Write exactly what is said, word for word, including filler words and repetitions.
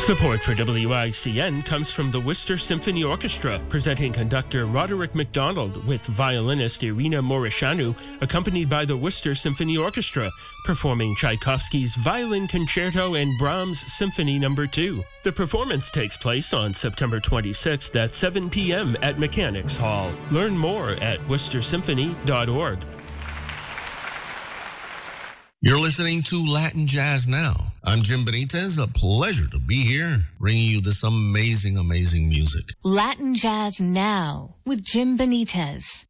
Support for W I C N comes from the Worcester Symphony Orchestra, presenting conductor Roderick McDonald with violinist Irina Morishanu, accompanied by the Worcester Symphony Orchestra, performing Tchaikovsky's Violin Concerto and Brahms' Symphony Number two. The performance takes place on September twenty-sixth at seven p.m. at Mechanics Hall. Learn more at worcester symphony dot org. You're listening to Latin Jazz Now. I'm Jim Benitez. A pleasure to be here, bringing you this amazing, amazing music. Latin Jazz Now with Jim Benitez.